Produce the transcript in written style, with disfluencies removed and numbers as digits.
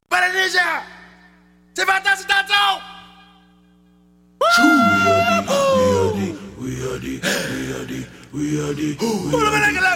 Para ninja! C'est fantastique, attention! We are the